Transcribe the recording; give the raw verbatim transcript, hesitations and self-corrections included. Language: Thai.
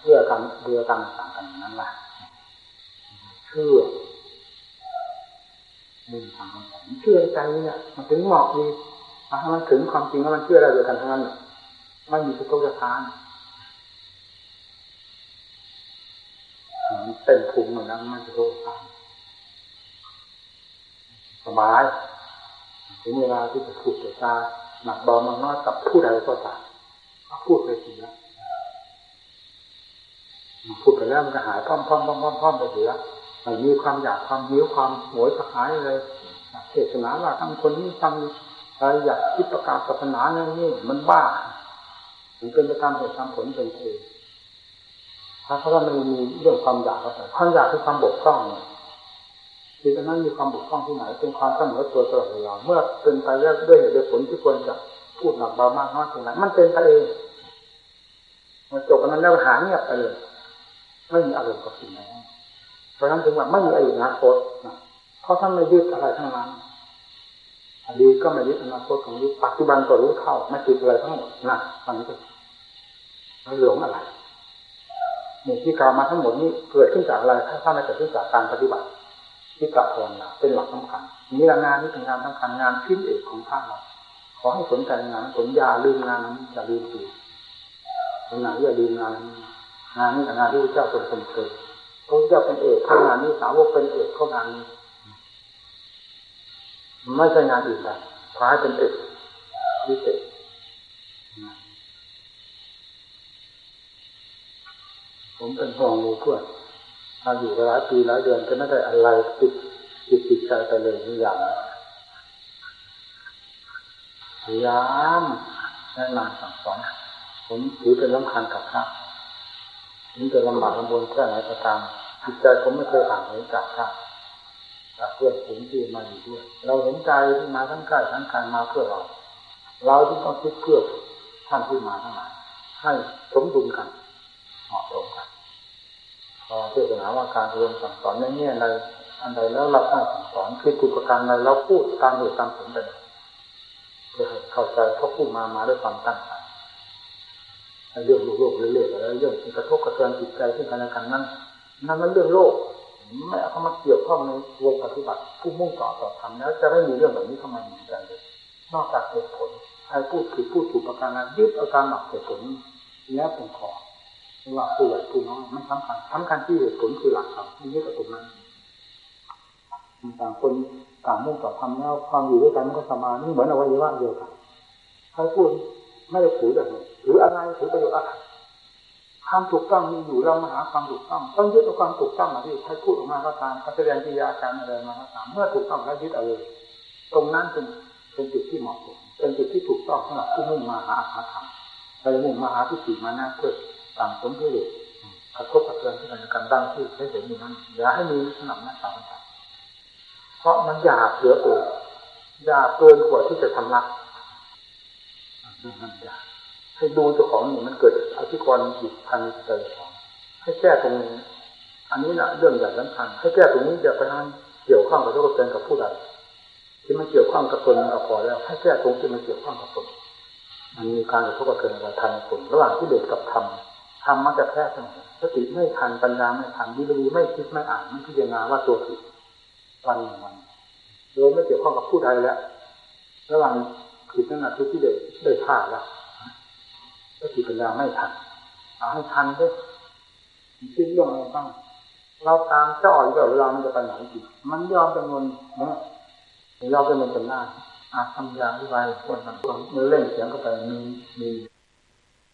ชื่อกันเรือกันต่างกันอย่างนั้นแหละเชื่อดึงทางมันเชื่อใจเนี่ยมันถึงเหมาะดีถ้ามันถึงความจริงแล้วมันเชื่อได้โดยกันทั้งนั้นไม่มีสะทกสะท้านเป็นภูมิเหมือนนั้นไม่สะทกสะท้านสบายถึงเวลาที่จะพูดจะจาหนักเบามากน้อยกับผู้ใดก็ตามพูดไปทีแล้วพูดไปแล้วมันก็หายพร้อมพร้อมพร้อมพร้อมพร้อมไปเหลือไม่มีความอยากความหิวความโหยกระหายเลยเทศนาว่าทั้งคนนี้ทำอะไรอยากคิดประกาศศาสนาเนี่ยนี่มันบ้ามันเป็นไปตามเหตุตามผลเป็นเองถ้าเขาว่ามันมีเรื่องความอยากอะไรความอยากคือความบกพร่องที่ตอนนั้นมีความบกพร่องที่ไหนเป็นความเสมอตัวตลอดเวลาเมื่อเป็นไปแล้วด้วยเหตุด้วยผลที่ควรจะพูดหนักเบามากน้อยเท่าไหร่มันเป็นไปเองมันจบกันนั้นแล้วหายเงียบไปเลยไม่มีอารมณ์กับสิ่งนั้นเพราะฉะนั้นถึงว่าไม่มีอดีตอนาคตเพราะท่านไม่ยึดอะไรทั้งนั้นอดีตก็ไม่ยึดอนาคตของยึดปัจจุบันก็รู้เท่าไม่ติดอะไรทั้งหมดนะฟังนี้ก็ไม่หลงอะไรเนี่ยที่กล่าวมาทั้งหมดนี้เกิดขึ้นจากอะไรถ้าไม่เกิดขึ้นจากการปฏิบัติที่กล่าวภาวนาเป็นหลักสำคัญนี่งานนี้เป็นงานสำคัญงานชิ้นเอกของท่านเราขอให้สนใจงานสนอย่าลืมงานนั้นอย่าลืมตัวงานอย่าลืมงานงานนี้งานที่พระเจ้าทรงสมเด็จพระเจ้าเป็นเอกข้างานนี้สาวกเป็นเอกข้างานนี้ไม่ใช่งานอื่นใดขอให้เป็นเอกพิเศษผมเป็นห่วงหมู่เพื่อนมาอยู่หลายปีหลายเดือนจะไม่ได้อะไรติดติดติดใจไปเลยทุกอย่างพยายามแนะนำสั่งสอนผมถือเป็นสำคัญกับท่านนี่จะลำบากลำบนแค่ไหนก็ตามจิตใจผมไม่เคยห่างเหินจากท่านจากเพื่อนฝูงที่มาอยู่ด้วยเราเห็นใจที่มาทั้งใกล้ทั้งไกลมาเพื่อเราเราที่ต้องคิดเพื่อท่านที่มาทั้งหลายให้สมดุลกันเหมาะสมกันพอเทศนาว่าการรวมสั่งสอนในแง่ใดอันใดแล้วเราต้องสั่งสอนคือถูกประการใดเราพูดตามเหตุตามผลไปเพื่อให้เข้าใจเขาพูดมามาด้วยความตั้งใจเรื่องโลกๆเรื่อยๆอะไรเรื่องที่กระทบกระเทือนจิตใจซึ่งกันและกันนั้นนั่นมันเรื่องโลกไม่เอาเข้ามาเกี่ยวข้องในวงปฏิบัติผู้มุ่งต่อต่อธรรมแล้วจะไม่มีเรื่องแบบนี้เข้ามาเหมือนกันเลยนอกจากเหตุผลใครพูดผิดพูดถูกประการนั้นยึดเอาการหลักเหตุผลแล้วเป็นขอไม่ว่าผู้ใหญ่ผู้น้อยไม่สำคัญสำคัญที่เหตุผลคือหลักธรรมที่ยึดเอาตรงนั้นต่างคนต่างมุ่งต่อธรรมแล้วความอยู่ด้วยกันมันก็สมาธิเหมือนอวัยวะเดียวกันใครพูดไม่ได้ถือแบบนี้ถืออะไรถือประโยชน์อะไรความถูกต้องมีอยู่เรามาหาความถูกต้องต้องยึดเอาความถูกต้องมาที่ใครพูดออกมาก็ตามแสดงกิริยาการอะไรมาก็ตามเมื่อถูกต้องแล้วยึดเอาเลยตรงนั้นเป็นเป็นจุดที่เหมาะสมเป็นจุดที่ถูกต้องสำหรับผู้มุ่งมาหาอาหารไปมุ่งมาหาที่สี่มานะเพื่อต่างสมดุลกระทบกระเทือนที่กันกันดังที่ได้เห็นอยู่นั้นอย่าให้มีสนับสนุนต่างๆเพราะมันหยาบเหลือเกินหยาบเกินกว่าที่จะทำลายให้ดูเจ้าของนี่มันเกิดอธิกรณ์จิตพันใจของให้แก้ตรงนี้อันนี้นะเรื่องใหญ่สำคัญให้แก้ตรงนี้จะไปทางเกี่ยวข้องกับตัวเองกับผู้ใดที่มันเกี่ยวข้องกับตนก็พอแล้วให้แก้ตรงที่มันเกี่ยวข้องกับตนมันมีการกระทบกระเทือนกับทันผลระหว่างที่เด็กกับธรรมธรรมมันจะแพ้ทั้งหมดสติไม่ทันปัญญาไม่ทันวิริยไม่คิดไม่อ่านไม่พิจารณาว่าตัวผิดวันหนึ่งวันโดยไม่เกี่ยวข้องกับผู้ใดแล้วระหว่างผิดนั่นแหละคือที่เด็กได้พลาดแล้วสติปัญญาไม่ทันเอาให้ทันด้วยคิดเรื่องอะไรบ้างเราตามเจ้าอ่อยเจ้าเวลามันจะไปไหนจิมันยอมจำนวนนะยอมจำนวนจำหน้าอาทำยาที่ไว้คนมันมันเล่นเสียงเข้าไปมีมี